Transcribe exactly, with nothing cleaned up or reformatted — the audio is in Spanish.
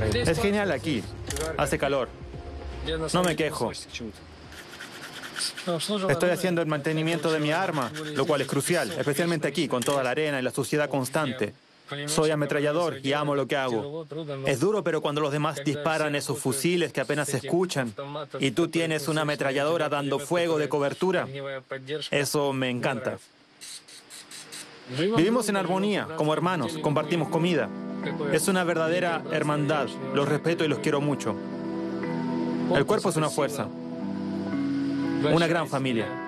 Es genial aquí. Hace calor. No me quejo. Estoy haciendo el mantenimiento de mi arma, lo cual es crucial, especialmente aquí, con toda la arena y la suciedad constante. Soy ametrallador y amo lo que hago. Es duro, pero cuando los demás disparan esos fusiles que apenas se escuchan y tú tienes una ametralladora dando fuego de cobertura, eso me encanta. Vivimos en armonía, como hermanos, compartimos comida. Es una verdadera hermandad. Los respeto y los quiero mucho. El cuerpo es una fuerza. Una gran familia.